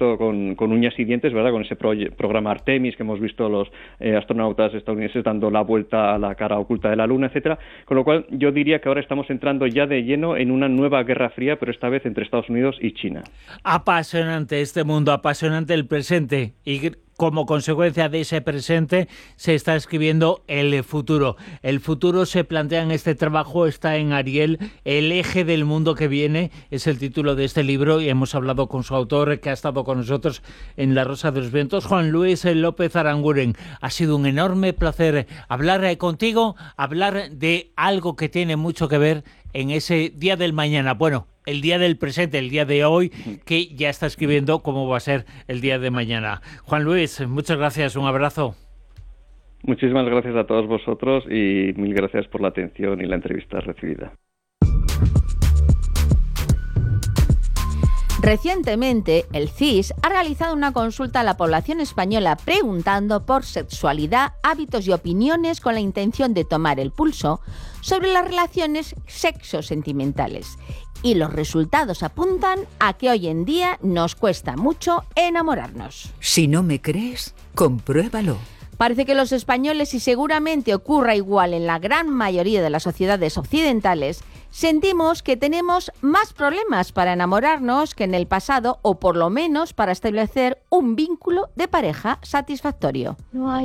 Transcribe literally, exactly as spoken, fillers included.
visto con, con uñas y dientes, ¿verdad? Con ese pro, programa Artemis, que hemos visto los eh, astronautas estadounidenses dando la vuelta a la cara oculta de la Luna, etcétera. Con lo cual, yo diría que ahora estamos entrando ya de lleno en una nueva guerra fría, pero esta vez entre Estados Unidos y China. Apasionante este mundo, apasionante el presente, y como consecuencia de ese presente se está escribiendo el futuro. El futuro se plantea en este trabajo, está en Ariel, El eje del mundo que viene, es el título de este libro, y hemos hablado con su autor, que ha estado con nosotros en La Rosa de los Vientos, Juan Luis López Aranguren. Ha sido un enorme placer hablar contigo, hablar de algo que tiene mucho que ver en ese día del mañana. Bueno, el día del presente, el día de hoy, que ya está escribiendo cómo va a ser el día de mañana. Juan Luis, muchas gracias, un abrazo. Muchísimas gracias a todos vosotros y mil gracias por la atención y la entrevista recibida. Recientemente, el C I S ha realizado una consulta a la población española preguntando por sexualidad, hábitos y opiniones con la intención de tomar el pulso sobre las relaciones sexo-sentimentales. Y los resultados apuntan a que hoy en día nos cuesta mucho enamorarnos. Si no me crees, compruébalo. Parece que los españoles, y seguramente ocurra igual en la gran mayoría de las sociedades occidentales, sentimos que tenemos más problemas para enamorarnos que en el pasado, o por lo menos para establecer un vínculo de pareja satisfactorio. No hay